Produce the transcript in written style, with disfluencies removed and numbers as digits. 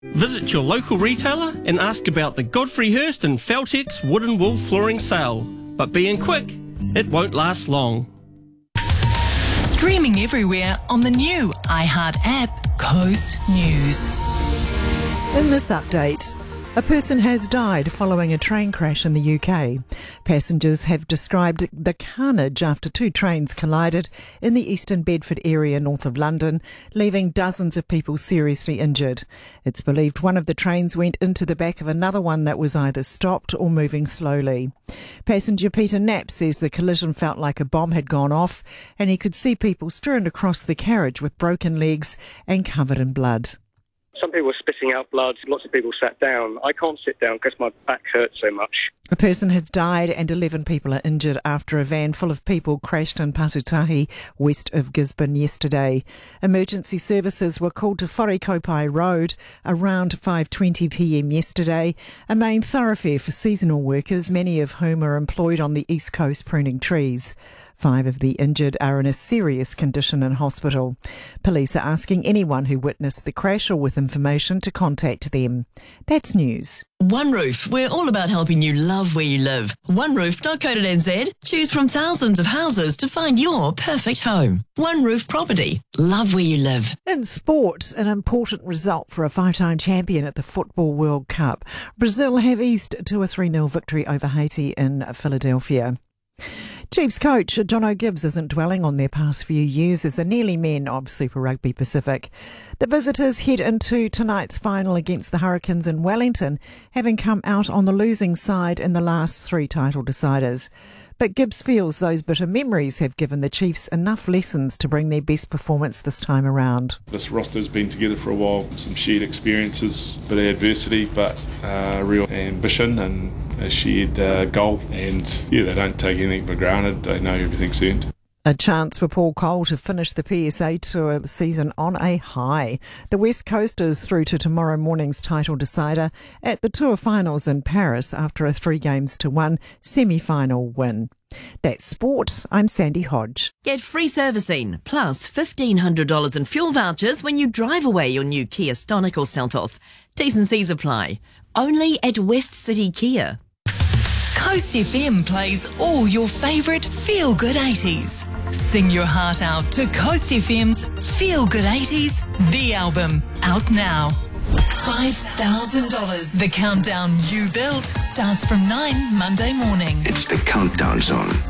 Visit your local retailer and ask about the Godfrey Hirst and Feltex wood and wool flooring sale. But being quick, it won't last long. Streaming everywhere on the new iHeart app, Coast News. In this update, a person has died following a train crash in the UK. Passengers have described the carnage after two trains collided in the Eastern Bedford area north of London, leaving dozens of people seriously injured. It's believed one of the trains went into the back of another one that was either stopped or moving slowly. Passenger Peter Knapp says the collision felt like a bomb had gone off and he could see people strewn across the carriage with broken legs and covered in blood. Some people were spitting out blood. Lots of people sat down. I can't sit down because my back hurts so much. A person has died and 11 people are injured after a van full of people crashed in Patutahi, west of Gisborne yesterday. Emergency services were called to Wharekopai Road around 5:20pm yesterday, a main thoroughfare for seasonal workers, many of whom are employed on the east coast pruning trees. 5 of the injured are in a serious condition in hospital. Police are asking anyone who witnessed the crash or with information to contact them. That's news. One Roof, we're all about helping you love where you live. OneRoof.co.nz. Choose from thousands of houses to find your perfect home. One Roof Property. Love where you live. In sport, an important result for a 5-time champion at the Football World Cup. Brazil have eased to a 3-0 victory over Haiti in Philadelphia. Chiefs coach Jono Gibbs isn't dwelling on their past few years as a nearly men of Super Rugby Pacific. The visitors head into tonight's final against the Hurricanes in Wellington, having come out on the losing side in the last 3 title deciders. But Gibbs feels those bitter memories have given the Chiefs enough lessons to bring their best performance this time around. This roster's been together for a while, some shared experiences, a bit of adversity, but real ambition and a shared goal. And they don't take anything for granted. They know everything's earned. A chance for Paul Cole to finish the PSA Tour season on a high. The West Coast is through to tomorrow morning's title decider at the Tour finals in Paris after a 3-1 semi-final win. That's sport. I'm Sandy Hodge. Get free servicing plus $1,500 in fuel vouchers when you drive away your new Kia Stonic or Seltos. T's and C's apply. Only at West City Kia. Coast FM plays all your favourite feel-good 80s. Sing your heart out to Coast FM's Feel Good 80s, the album, out now. $5,000. The countdown you built starts from 9 Monday morning. It's the countdown zone.